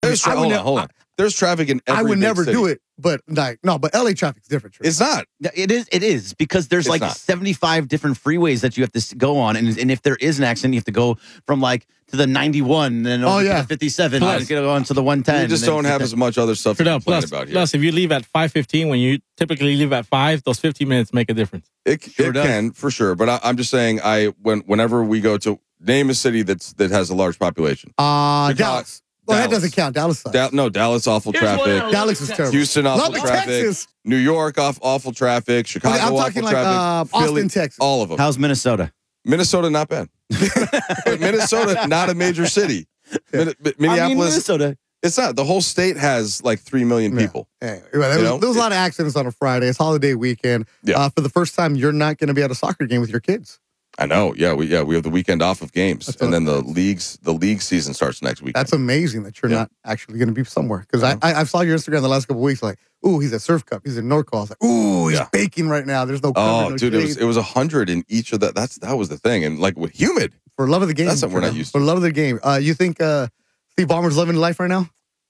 hold on. There's traffic in every I would big never city. do it, but but LA traffic's different. It's not. It is because there's It's like not. 75 different freeways that you have to go on, and if there is an accident, you have to go from like to the 91, and then over to the 57, and go on to the 110. You just don't have as much other stuff to complain about here. Plus, if you leave at 5:15 when you typically leave at 5, those 15 minutes make a difference. It can for sure, but I'm just saying, whenever we go to name a city that has a large population, Dallas. Well, that doesn't count. Dallas sucks. Dallas awful traffic. Dallas is terrible. Houston awful Love traffic. Texas. New York awful traffic. Chicago I'm talking awful like traffic. Philly, Austin, Texas. all of them. How's Minnesota? Minnesota not bad. Minnesota not a major city. Minneapolis. Minnesota. It's not. The whole state has like 3 million people. Anyway, there was a lot of accidents on a Friday. It's holiday weekend. Yeah. For the first time, you're not going to be at a soccer game with your kids. I know. Yeah, we have the weekend off of games, and then the league season starts next week. That's amazing that you're not actually going to be somewhere. Because I saw your Instagram the last couple of weeks, like, ooh, he's at Surf Cup, he's in Norco. I was like, ooh, he's baking right now. There's no cover, no dude, shade. it was 100 in each of that. That was the thing, and like with humid. For love of the game, that's something we're not used to. For love of the game, you think Steve Ballmer's living life right now?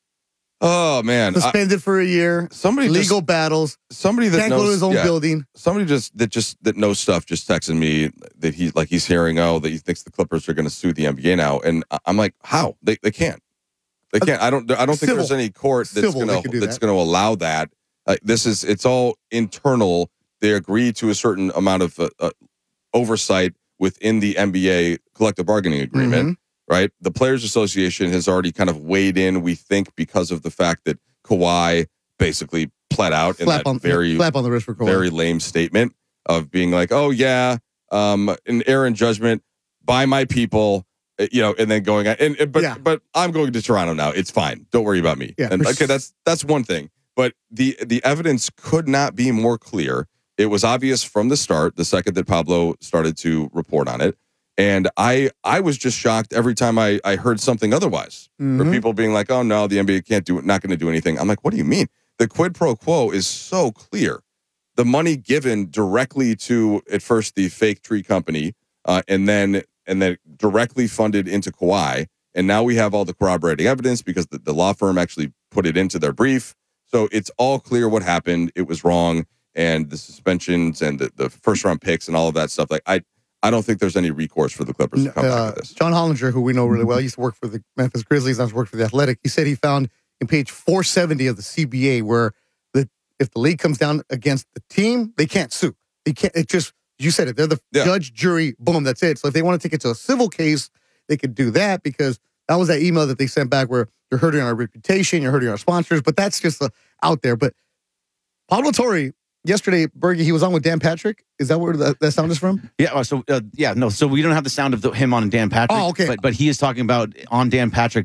Oh man, suspended for a year. Legal battles. Somebody that can't knows go to his own building. Somebody that knows stuff just texted me that he's hearing that he thinks the Clippers are going to sue the NBA now, and I'm like, how? They can't. They can't. I don't think there's any court that's going to allow that. It's all internal. They agree to a certain amount of oversight within the NBA collective bargaining agreement. Mm-hmm. Right, the Players Association has already kind of weighed in. We think because of the fact that Kawhi basically pled out in that slap on the wrist for Kawhi. Very lame statement of being like, "Oh yeah, an error in judgment by my people," and then going but I'm going to Toronto now. It's fine. Don't worry about me. Yeah, and okay, that's one thing. But the evidence could not be more clear. It was obvious from the start, the second that Pablo started to report on it. And I was just shocked every time I heard something otherwise. Mm-hmm. For people being like, oh, no, the NBA not going to do anything. I'm like, what do you mean? The quid pro quo is so clear. The money given directly to, at first, the fake tree company, and then directly funded into Kawhi. And now we have all the corroborating evidence because the law firm actually put it into their brief. So it's all clear what happened. It was wrong. And the suspensions and the first-round picks and all of that stuff. Like, I don't think there's any recourse for the Clippers to come back to this. John Hollinger, who we know really well, he used to work for the Memphis Grizzlies, now worked for the Athletic. He said he found in page 470 of the CBA where if the league comes down against the team, they can't sue. They can't. It just, you said it. They're the judge, jury, boom, that's it. So if they want to take it to a civil case, they could do that because that was that email that they sent back where you're hurting our reputation, you're hurting our sponsors, but that's just out there. But Pablo Torre, yesterday, Bergie, he was on with Dan Patrick. Is that where that sound is from? Yeah. So So we don't have the sound of him on Dan Patrick. Oh, okay. But he is talking about on Dan Patrick.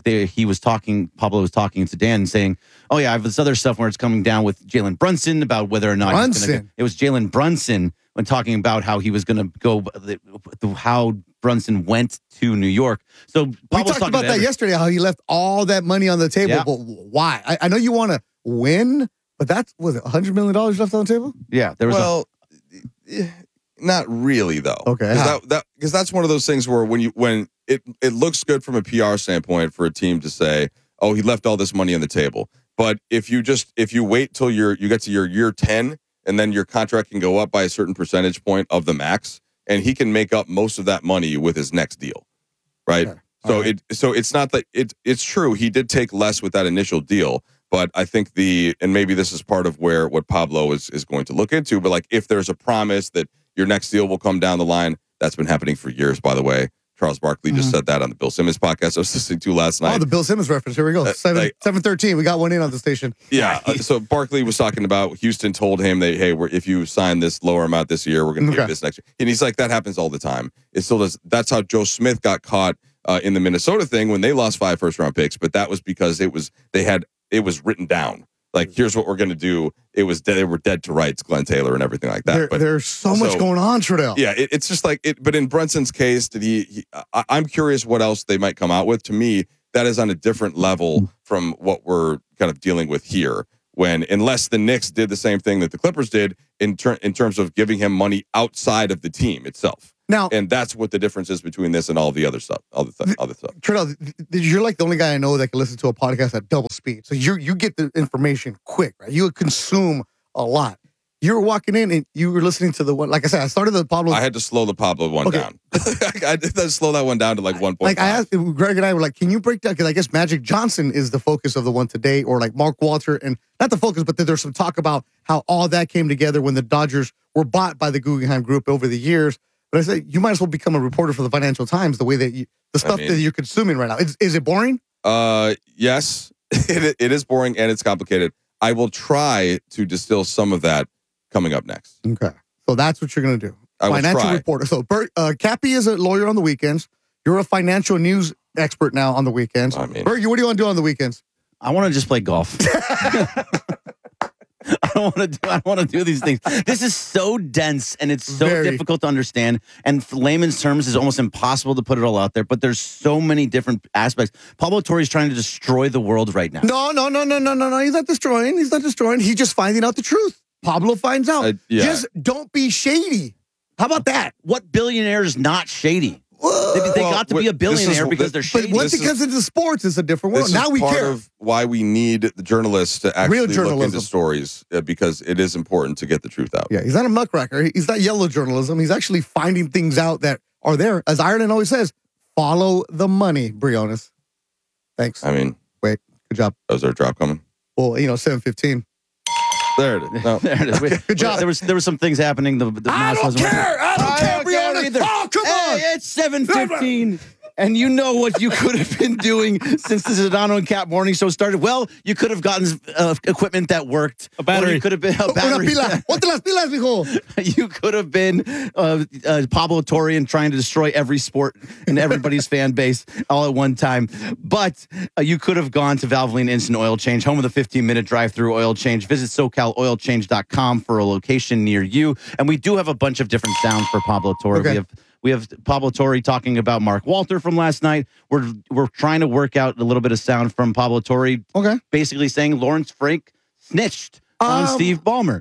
Pablo was talking to Dan, saying, "Oh yeah, I have this other stuff where it's coming down with Jalen Brunson about whether or not it was Jalen Brunson when talking about how he was going to go, how Brunson went to New York." So we talked about that yesterday. How he left all that money on the table. Yeah. But why? I know you want to win. But was it $100 million left on the table? Yeah, there was. Not really though. Okay, because that's one of those things where when it looks good from a PR standpoint for a team to say, "Oh, he left all this money on the table." But if you wait till you get to your year 10, and then your contract can go up by a certain percentage point of the max, and he can make up most of that money with his next deal, right? Okay. So it's not that it's true. He did take less with that initial deal. But I think and maybe this is part of what Pablo is going to look into, but like if there's a promise that your next deal will come down the line, that's been happening for years, by the way. Charles Barkley just said that on the Bill Simmons podcast I was listening to last night. Oh, the Bill Simmons reference. Here we go. 7:13. We got one in on the station. Yeah. So Barkley was talking about Houston told him that, hey, if you sign this lower amount this year, we're going to give this next year. And he's like, that happens all the time. It still does. That's how Joe Smith got caught in the Minnesota thing when they lost 5 first-round picks. But that was because it was written down. Like, here's what we're going to do. They were dead to rights, Glenn Taylor and everything like that. There's so much going on, Trudell. Yeah, it's just like it. But in Brunson's case, I'm curious what else they might come out with. To me, that is on a different level from what we're kind of dealing with here. Unless the Knicks did the same thing that the Clippers did in terms of giving him money outside of the team itself. Now, And that's what the difference is between this and all the other stuff. Other stuff. Turtle, you're like the only guy I know that can listen to a podcast at double speed. So you get the information quick, right? You consume a lot. You were walking in and you were listening to the one. Like I said, I started the Pablo. I had to slow the Pablo one down. I did slow that one down to like 1.5. Like I asked Greg and I were like, can you break down? Because I guess Magic Johnson is the focus of the one today, or like Mark Walter, and not the focus, but there's some talk about how all that came together when the Dodgers were bought by the Guggenheim Group over the years. But I said, you might as well become a reporter for the Financial Times. The way that the stuff that you're consuming right now, is it boring? Yes, it is boring and it's complicated. I will try to distill some of that coming up next. Okay, so that's what you're going to do. I will Financial try. reporter. So Cappy is a lawyer on the weekends. You're a financial news expert now on the weekends. I mean, Bergie, what do you want to do on the weekends? I want to just play golf. I don't want to do these things. This is so dense and it's so difficult to understand. And for layman's terms, it's almost impossible to put it all out there. But there's so many different aspects. Pablo Torre is trying to destroy the world right now. No. He's not destroying. He's just finding out the truth. Pablo finds out. Yeah. Just don't be shady. How about that? What billionaire is not shady? They got to be a billionaire because they're shady. But once it comes into sports, it's a different world. Now we part care. of why we need the journalists to actually Real look journalism. into stories because it is important to get the truth out. Yeah, he's not a muckraker. He's not yellow journalism. He's actually finding things out that are there. As Ireland always says, follow the money, Briones. Thanks. I mean, Wait, good job. was there a drop coming? Well, 7:15. There it is. No. There it is. Good job. There was some things happening. The I mouse don't wasn't working. care. I don't care, Briones. either. Oh, come on. Hey, it's 7:15. And you know what you could have been doing since the Sedano and Cap morning show started? Well, you could have gotten equipment that worked. A battery. Or you could have been a battery. Una pila. Ponte las pilas, mijo. You could have been Pablo Torre and trying to destroy every sport and everybody's fan base all at one time. But you could have gone to Valvoline Instant Oil Change, home of the 15-minute drive-through oil change. Visit SoCalOilChange.com for a location near you. And we do have a bunch of different sounds for Pablo Torre. Okay. We have Pablo Torre talking about Mark Walter from last night. We're trying to work out a little bit of sound from Pablo Torre. Okay. Basically saying Lawrence Frank snitched on Steve Ballmer.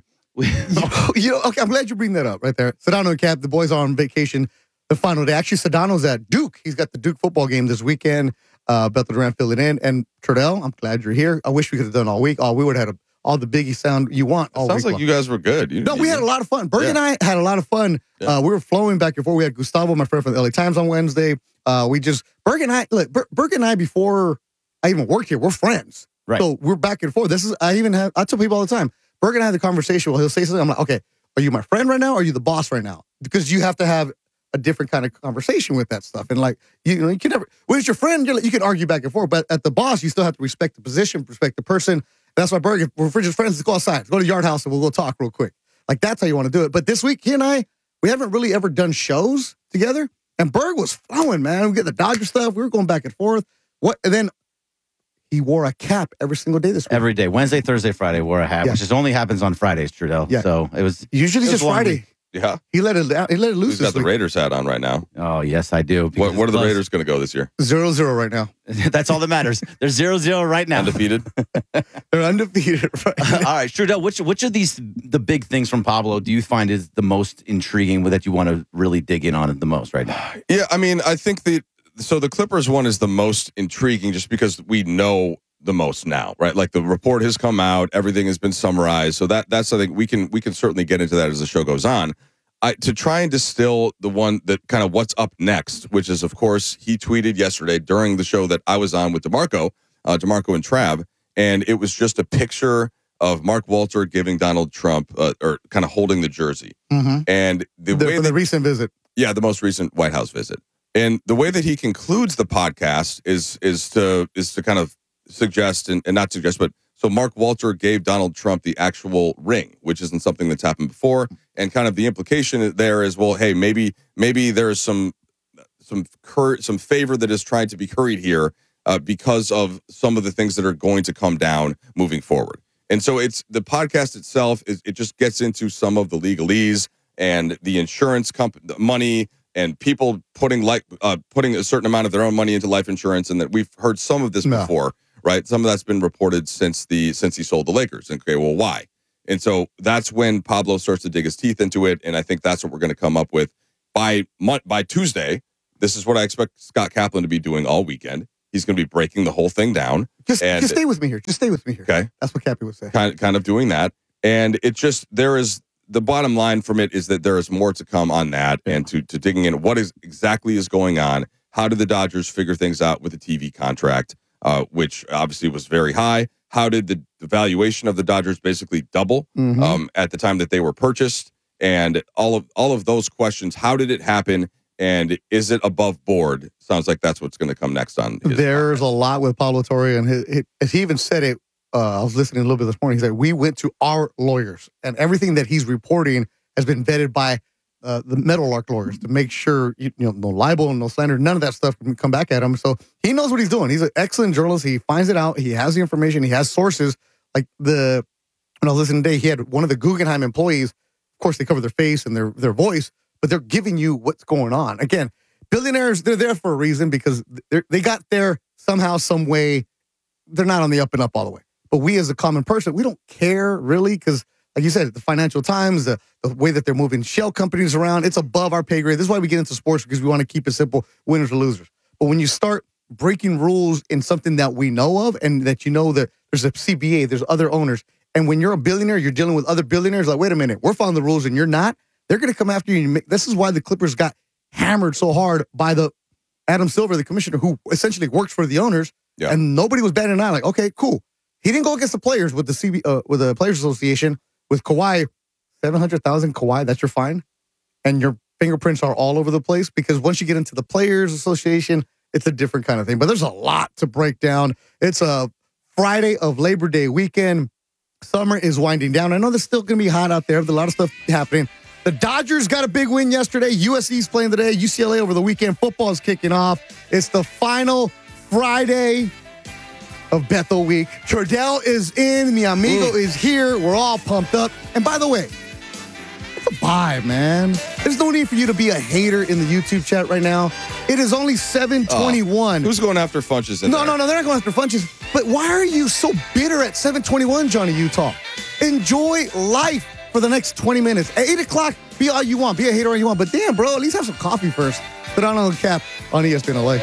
Okay, I'm glad you bring that up right there. Sedano and Cap, the boys are on vacation the final day. Actually, Sedano's at Duke. He's got the Duke football game this weekend. Beto Duran filling in. And Trudell, I'm glad you're here. I wish we could have done all week. We would have had all the Biggie sound you want all Sounds week like you guys were good. we had a lot of fun. Berg and I had a lot of fun. Yeah. We were flowing back and forth. We had Gustavo, my friend from the LA Times on Wednesday. Berg and I, before I even worked here, we're friends. Right. So we're back and forth. I tell people all the time, Berg and I had the conversation where he'll say something. I'm like, okay, are you my friend right now? Or are you the boss right now? Because you have to have a different kind of conversation with that stuff. And like, you can never, when it's your friend, you can argue back and forth. But at the boss, you still have to respect the position, respect the person. That's why Berg, if we're just friends, let's go outside. Let's go to Yard House and we'll go talk real quick. Like, that's how you want to do it. But this week, he and I, we haven't really ever done shows together. And Berg was flowing, man. We get the Dodger stuff. We were going back and forth. And then he wore a cap every single day this week. Every day. Wednesday, Thursday, Friday, wore a hat, Yeah. which just only happens on Fridays, Trudell. Yeah. So it was. Usually it was just a long Friday. week. Yeah. He let it loose He's got this the week. Raiders hat on right now. Oh, yes, I do. What are the Plus- Raiders going to go this year? 0-0 right now. That's all that matters. They're 0-0 right now. Undefeated? They're undefeated right now. All right, Trudell, which of these, the big things from Pablo, do you find is the most intriguing that you want to really dig in on it the most right now? Yeah, I mean, I think the Clippers one is the most intriguing just because we know the most now, right? Like the report has come out, everything has been summarized. So that's I think we can certainly get into that as the show goes on. To try and distill the one that kind of what's up next, which is, of course, he tweeted yesterday during the show that I was on with DeMarco and Trav, and it was just a picture of Mark Walter giving Donald Trump or kind of holding the jersey. Mm-hmm. And The recent visit. Yeah, the most recent White House visit. And the way that he concludes the podcast is to kind of suggest and not suggest, but so Mark Walter gave Donald Trump the actual ring, which isn't something that's happened before. And kind of the implication there is, well, hey, maybe there's some favor that is trying to be curried here because of some of the things that are going to come down moving forward. And so it's the podcast itself it just gets into some of the legalese and the insurance company money and people putting a certain amount of their own money into life insurance, and that we've heard some of this before. Right, some of that's been reported since he sold the Lakers. And okay, well, why? And so that's when Pablo starts to dig his teeth into it, and I think that's what we're going to come up with. by Tuesday, this is what I expect Scott Kaplan to be doing all weekend. He's going to be breaking the whole thing down. Just stay with me here. Just stay with me here. Okay. That's what Cappy would say. Kind of doing that. And it just, the bottom line from it is that there is more to come on that and to digging in what exactly is going on. How did the Dodgers figure things out with the TV contract, which obviously was very high? How did the valuation of the Dodgers basically double at the time that they were purchased? And all of those questions, how did it happen? And is it above board? Sounds like that's what's going to come next on. There's a lot with Pablo Torre, and he even said it. I was listening a little bit this morning. He said, we went to our lawyers, and everything that he's reporting has been vetted by the Meadowlark lawyers to make sure, no libel and no slander, none of that stuff can come back at him. So he knows what he's doing. He's an excellent journalist. He finds it out. He has the information. He has sources. Like when I was listening today, he had one of the Guggenheim employees. Of course, they cover their face and their voice, but they're giving you what's going on. Again, billionaires, they're there for a reason because they got there somehow, some way. They're not on the up and up all the way. But we as a common person, we don't care really because, like you said, the Financial Times, the way that they're moving shell companies around, it's above our pay grade. This is why we get into sports, because we want to keep it simple, winners or losers. But when you start breaking rules in something that we know of and that you know that there's a CBA, there's other owners, and when you're a billionaire, you're dealing with other billionaires, like, wait a minute, we're following the rules and you're not, they're going to come after you. This is why the Clippers got hammered so hard by the Adam Silver, the commissioner, who essentially works for the owners, and nobody was batting an eye. Like, okay, cool. He didn't go against the players with the Players Association. With Kawhi, $700,000 Kawhi, that's your fine. And your fingerprints are all over the place because once you get into the Players Association, it's a different kind of thing. But there's a lot to break down. It's a Friday of Labor Day weekend. Summer is winding down. I know there's still going to be hot out there. There's a lot of stuff happening. The Dodgers got a big win yesterday. USC's playing today. UCLA over the weekend. Football is kicking off. It's the final Friday of Bethel Week. Trudell is in. Mi amigo is here. We're all pumped up. And by the way, it's a vibe, man. There's no need for you to be a hater in the YouTube chat right now. It is only 7:21. Who's going after Funches? No, they're not going after Funches. But why are you so bitter at 7:21, Johnny Utah? Enjoy life for the next 20 minutes. At 8 o'clock, be all you want. Be a hater all you want. But damn, bro, at least have some coffee first. Put on a cap on ESPN LA.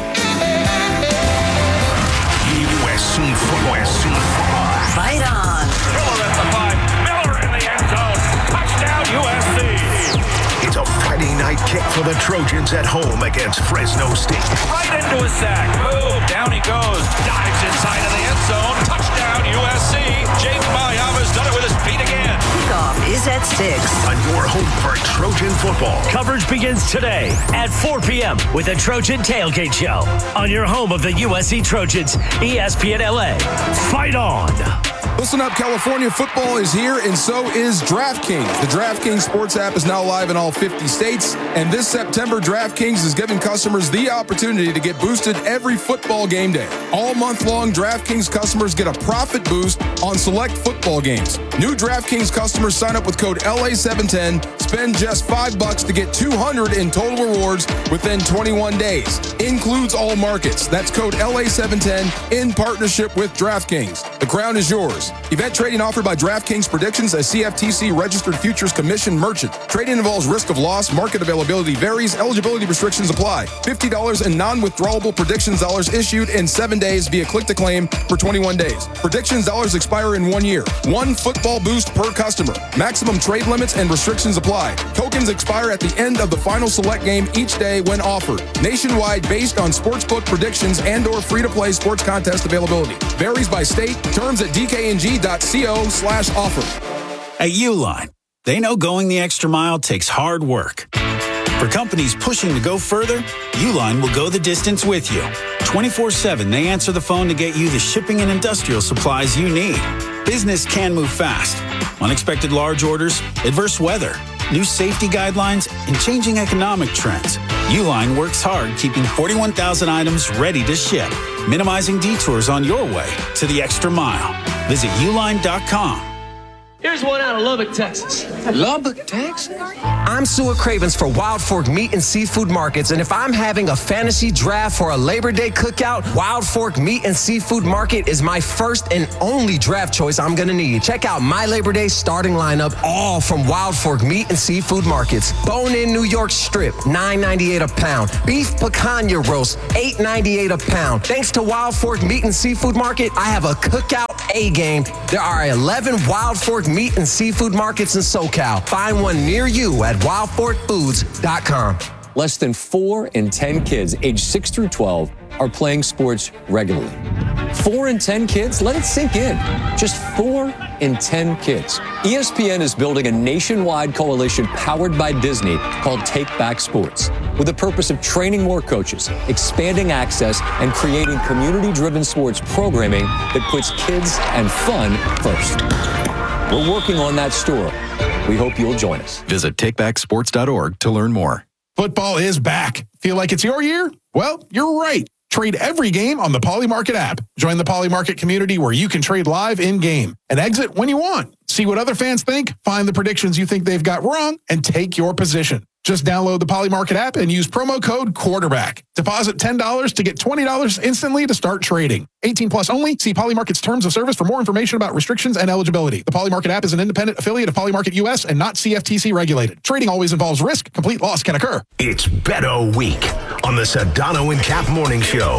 USC football. Fight on. Miller at the 5. Miller in the end zone. Touchdown USC. It's a Friday night kick for the Trojans at home against Fresno State. Right into a sack. Boom. Down he goes. Dives inside of the end zone. Touchdown USC. Jake Mayava's done it with his feet again. Kickoff is at 6. On your home for Trojan football. Coverage begins today at 4 p.m. with a Trojan Tailgate Show on your home of the USC Trojans, ESPN LA. Fight on! Listen up, California football is here, and so is DraftKings. The DraftKings sports app is now live in all 50 states, and this September, DraftKings is giving customers the opportunity to get boosted every football game day. All month long, DraftKings customers get a profit boost on select football games. New DraftKings customers sign up with code LA710, spend just $5 to get $200 in total rewards within 21 days. Includes all markets. That's code LA710 in partnership with DraftKings. The crown is yours. Event trading offered by DraftKings Predictions, a CFTC registered futures commission merchant. Trading involves risk of loss. Market availability varies. Eligibility restrictions apply. $50 in non-withdrawable predictions dollars issued in 7 days via click-to-claim for 21 days. Predictions dollars expire in 1 year. One football boost per customer. Maximum trade limits and restrictions apply. Tokens expire at the end of the final select game each day when offered. Nationwide based on sportsbook predictions and or free-to-play sports contest availability. Varies by state. Terms at DKNG.co/offer. At Uline, they know going the extra mile takes hard work. For companies pushing to go further, Uline will go the distance with you. 24/7, they answer the phone to get you the shipping and industrial supplies you need. Business can move fast. Unexpected large orders, adverse weather, new safety guidelines, and changing economic trends. Uline works hard keeping 41,000 items ready to ship, minimizing detours on your way to the extra mile. Visit uline.com. Here's one out of Lubbock, Texas. Lubbock, Texas? I'm Suet Cravens for Wild Fork Meat and Seafood Markets, and if I'm having a fantasy draft for a Labor Day cookout, Wild Fork Meat and Seafood Market is my first and only draft choice I'm going to need. Check out my Labor Day starting lineup, all from Wild Fork Meat and Seafood Markets. Bone-in New York strip, $9.98 a pound. Beef picanha roast, $8.98 a pound. Thanks to Wild Fork Meat and Seafood Market, I have a cookout A game. There are 11 Wild Fork Meat and Seafood Markets in SoCal. Find one near you at wildforkfoods.com. Less than 4 in 10 kids aged 6 through 12 are playing sports regularly. 4 in 10 kids? Let it sink in. Just 4 in 10 kids. ESPN is building a nationwide coalition powered by Disney called Take Back Sports, with the purpose of training more coaches, expanding access, and creating community-driven sports programming that puts kids and fun first. We're working on that story. We hope you'll join us. Visit takebacksports.org to learn more. Football is back. Feel like it's your year? Well, you're right. Trade every game on the Polymarket app. Join the Polymarket community where you can trade live in-game and exit when you want. See what other fans think, find the predictions you think they've got wrong, and take your position. Just download the Polymarket app and use promo code QUARTERBACK. Deposit $10 to get $20 instantly to start trading. 18 plus only. See Polymarket's terms of service for more information about restrictions and eligibility. The Polymarket app is an independent affiliate of Polymarket US and not CFTC regulated. Trading always involves risk. Complete loss can occur. It's Beto Week on the Sedano and Cap Morning Show.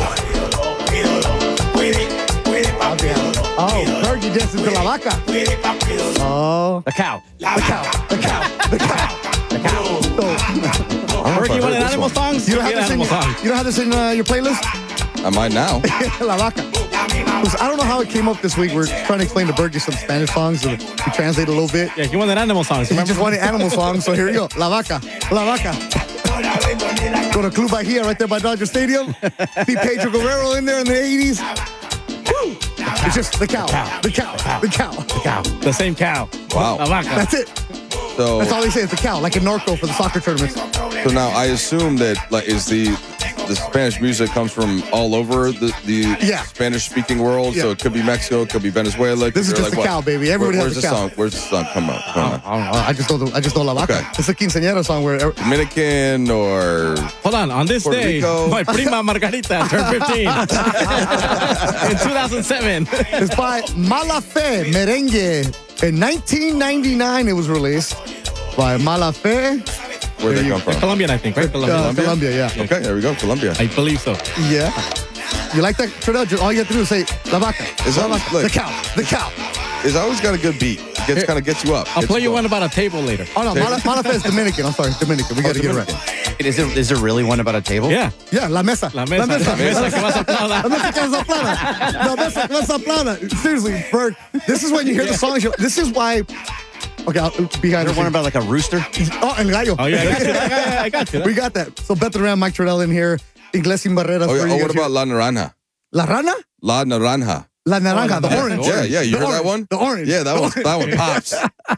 Oh, Fergie dancing to La Vaca. Oh. The cow. The cow. The cow. The cow. The cow. Fergie, you want an animal songs? You don't have this in your playlist? I might now. La Vaca. I don't know how it came up this week. We're trying to explain to Bergie some Spanish songs. So we translate a little bit. Yeah, you wanted animal songs. He just wanted animal songs, so here you go. La Vaca. La Vaca. Go to Club Bahia right there by Dodger Stadium. See Pedro Guerrero in there in the 80s. Woo! It's just the cow. The cow. The cow. The cow. The same cow. Wow. La Vaca. That's it. So that's all they say is the cow, like a Norco for the soccer tournaments. So now I assume that is the Spanish music comes from all over the Spanish speaking world. Yeah. So it could be Mexico, it could be Venezuela. This is just the cow, baby. Everybody has the cow. Where's the song? Come on. I just know La Vaca. Okay. It's a quinceañera song where Dominican or hold on this Puerto day, Rico. My prima Margarita turned 15 in 2007. It's by Mala Fe Merengue. In 1999, it was released by Mala Fe. Where they come from? Colombian, I think, right? Colombia, yeah. Okay, there we go. Colombia. I believe so. Yeah. You like that, Trudell? All you have to do is say La Vaca. The cow. The cow. It's always got a good beat. It kind of gets you up. I'll play you one about a table later. Oh, no. Mala Fe is Dominican. I'm sorry. Dominican. We got to get it right. Is there really one about a table? Yeah. Yeah, La Mesa. La Mesa. La Mesa que vas a plana. La Mesa que vas a plana. La Mesa que vas a plana. Seriously, Berg, this is when you hear the songs. This is why... Okay, behind one about like a rooster. Oh, El Gallo. Oh, yeah, I got you. We got that. So, Beto Duran, Mike Trudell in here. Ingles sin Barreras. What about La Naranja? La Rana? La Naranja. La Naranja, the orange. Yeah, you heard that one? The orange. Yeah, that one pops.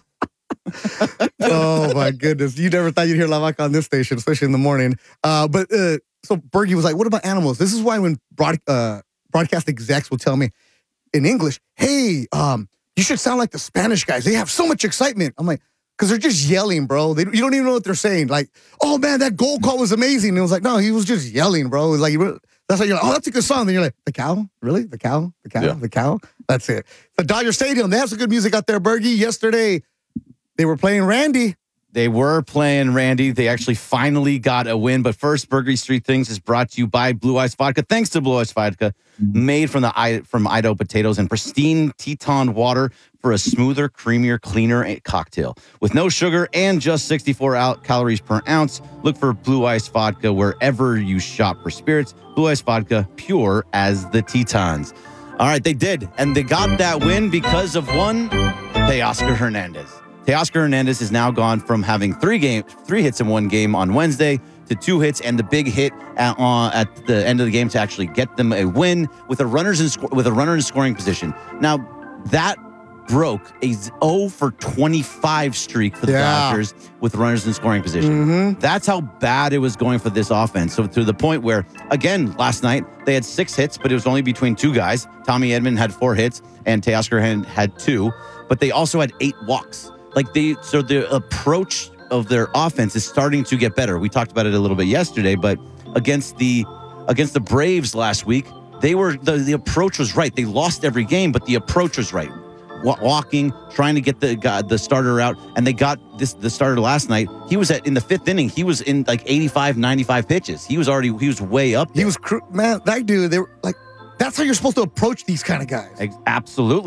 Oh, my goodness. You never thought you'd hear La Vaca on this station, especially in the morning. So Bergie was like, what about animals? This is why when broadcast execs will tell me in English, hey, you should sound like the Spanish guys. They have so much excitement. I'm like, because they're just yelling, bro. You don't even know what they're saying. Like, oh, man, that goal call was amazing. And it was like, no, he was just yelling, bro. It was like, that's how you're like, oh, that's a good song. Then you're like, the cow? Really? The cow? The cow? Yeah. The cow? That's it. The Dodger Stadium, they have some good music out there, Bergie. Yesterday, they were playing Randy. They were playing Randy. They actually finally got a win. But first, Burgery Street Things is brought to you by Blue Ice Vodka. Thanks to Blue Ice Vodka, made from Idaho potatoes and pristine Teton water for a smoother, creamier, cleaner cocktail. With no sugar and just 64 calories per ounce, look for Blue Ice Vodka wherever you shop for spirits. Blue Ice Vodka, pure as the Tetons. All right, they did. And they got that win because of one, Teoscar Hernandez. Teoscar Hernandez has now gone from having three hits in one game on Wednesday to 2 hits and the big hit at the end of the game to actually get them a win with a runner in scoring position. Now, that broke a 0-for-25 streak for the Dodgers with runners in scoring position. Mm-hmm. That's how bad it was going for this offense. So to the point where, again, last night, they had 6 hits, but it was only between 2 guys. Tommy Edman had 4 hits, and Teoscar had 2, but they also had 8 walks. The approach of their offense is starting to get better. We talked about it a little bit yesterday, but against the Braves last week, they were the approach was right. They lost every game, but the approach was right. Walking, trying to get the starter out, and they got the starter last night. He was in the 5th inning. He was in like 85, 95 pitches. He was way up there. He was, man, that dude, they were like, that's how you're supposed to approach these kind of guys. Absolutely.